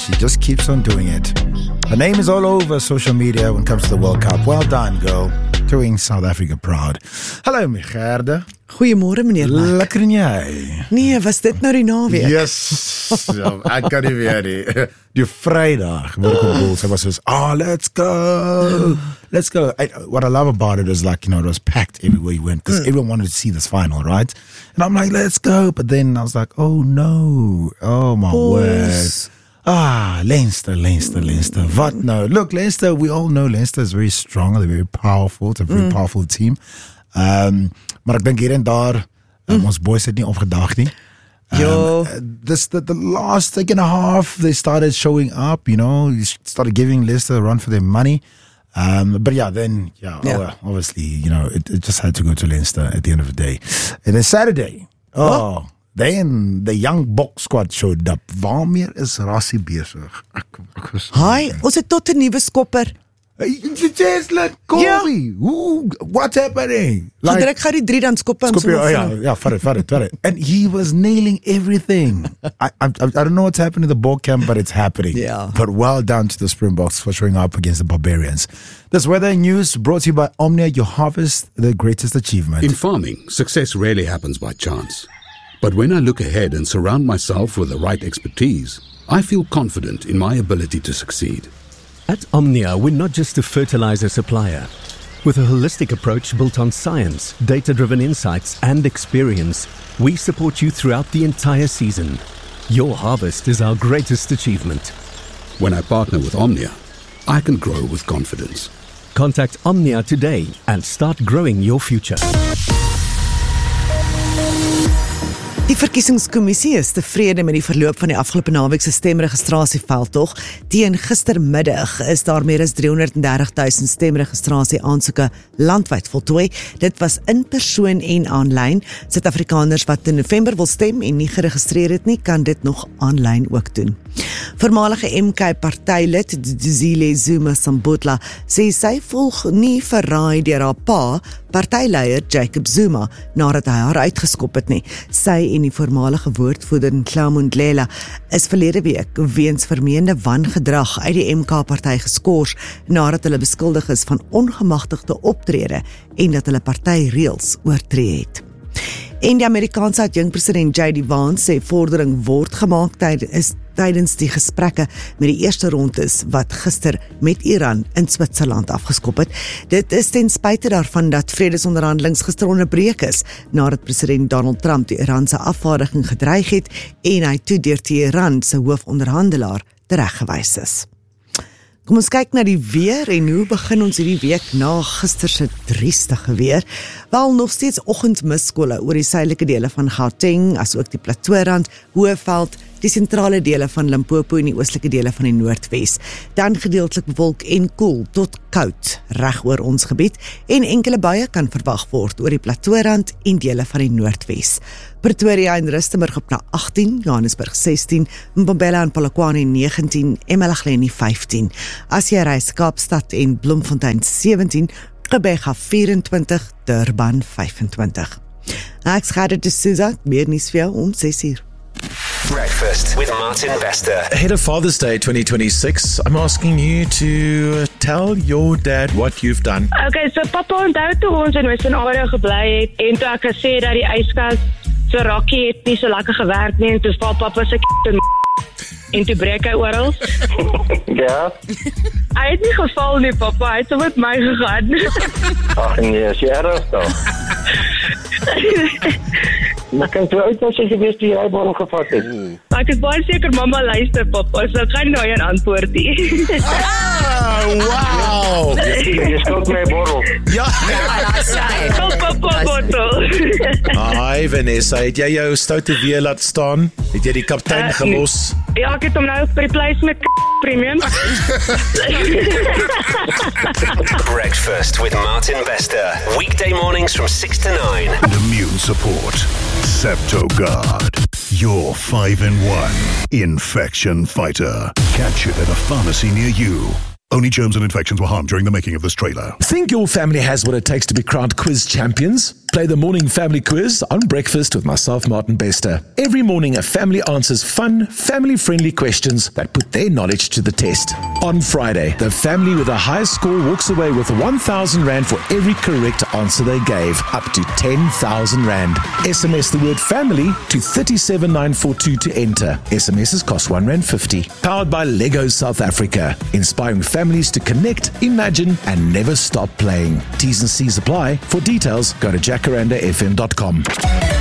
she just keeps on doing it. Her name is all over social media when it comes to the World Cup. Well done, girl. Doing South Africa proud. Hallo, Micherde. Goeiemôre, meneer Mark. Lekker en jy? Nee, was dit nou die naweek? Yes. Ja, ek kan nie weer nie. Die Vrydag, word ek op Bulls. I was just, let's go. Let's go. What I love about it is it was packed everywhere you went because everyone wanted to see this final, right? And I'm like, let's go. But then I was like, oh no. Oh my word. Leinster. What? No. Look, Leinster, we all know Leinster is very strong. They're very powerful. It's a very powerful team. Maar ek dink hier en daar, ons boys het nie opgedag nie. The last second and a half, they started showing up, started giving Leicester a run for their money. Obviously, it just had to go to Leinster at the end of the day. And then Saturday, then the young box squad showed up. Waarmee is Rassie besig? Hi, ons het tot 'n nuwe skopper. Jeslet, call me. What's happening? Ek gaan die 3 dan skop hom so. Vat it. And he was nailing everything. I don't know what's happening in the ball camp, but it's happening. Yeah. But well done to the Springboks for showing up against the Barbarians. This weather news brought to you by Omnia, your harvest, the greatest achievement. In farming, success rarely happens by chance. But when I look ahead and surround myself with the right expertise, I feel confident in my ability to succeed. At Omnia, we're not just a fertilizer supplier. With a holistic approach built on science, data-driven insights, and experience, we support you throughout the entire season. Your harvest is our greatest achievement. When I partner with Omnia, I can grow with confidence. Contact Omnia today and start growing your future. Die verkiesingskommissie is tevrede met die verloop van die afgelope naweek se stemregistrasieveldtog. Teen gistermiddag is daar meer as 330,000 stemregistrasie aansoeke landwyd voltooi. Dit was in persoon en aanlyn. Suid-Afrikaners wat in November wil stem en nie geregistreer het nie, kan dit nog aanlyn ook doen. Voormalige MK partylid Dzile Zuma Sambutla sê sy volg nie verraai deur haar pa, partyleier Jacob Zuma, nadat hy haar uitgeskop het nie. Sy en die voormalige woordvoerder Nhlamu Ndlela is verlede week weens vermeende wangedrag uit die MK-party geskort nadat hulle beskuldig is van ongemagtigde optrede en dat hulle partyreëls oortree het. En die Amerikaanse adjunkpresident J.D. Vance sê vordering word gemaak tydens die gesprekke met die eerste rondes wat gister met Iran in Switserland afgeskop het. Dit is ten spyte daarvan dat vredesonderhandelings gister onderbreek is, nadat president Donald Trump die Iranse afvaardiging gedreig het en hy toe deur Teheran se hoofonderhandelaar tereggewys is. Kom ons kyk na die weer en hoe begin ons hierdie week na gister se driestige weer. Wel nog steeds oggendmisskolle oor die suidelike dele van Gauteng, asook die Plateaurand, Hoëveld, die sentrale dele van Limpopo en die oostelike dele van die Noordwes. Dan gedeeltelik bewolk en koel tot koud reg oor ons gebied en enkele buie kan verwag word oor die Plateaurand en dele van die Noordwes. Pretoria en Rustenburg op na 18, Johannesburg 16, Mbombela en Polokwane 19, eMalahleni 15. As jy reis Kaapstad en Bloemfontein 17, Gqeberha 24, Durban 25. Ek skade te Suza, meer nuus vir jou om 6:00. Breakfast with Martin Bester. Ahead of Father's Day 2026, I'm asking you to tell your dad what you've done. Okay, so papa onthou toe ons in Western-Area gebly het en toe ek gesê dat die yskas so rakkie het nie so lekker gewerk nie en toe val papa se en toe breek hy oral. Ja. Hy het nie geval nie, papa, hy het so met my gegaan. Ag nee, is jy erg dan? Maar kan jy uit as jy gewees die rijbaan gevat het? Ek is baie seker mamma luister, papa, so ek gaan nou een antwoord nie. Wow! Jy skuld my borrel. Ja, Kom papa, bottel. Hi Vanessa, het jy jou stoute weer laat staan? Het jy die kaptein gelos? Ja, ek het hom nou replace met premium. Breakfast with Martin Bester. Weekday mornings from 6 to 9. Immune support. Septogard. Your 5-in-1 infection fighter. Catch it at a pharmacy near you. Only germs and infections were harmed during the making of this trailer. Think your family has what it takes to be crowned quiz champions? Play the morning family quiz on breakfast with myself, Martin Bester. Every morning, a family answers fun, family-friendly questions that put their knowledge to the test. On Friday, the family with the highest score walks away with 1,000 Rand for every correct answer they gave, up to 10,000 Rand. SMS the word family to 37942 to enter. SMSs cost R1.50. Powered by Lego South Africa, inspiring families to connect, imagine, and never stop playing. T's and C's apply. For details, go to jacarandafm.com.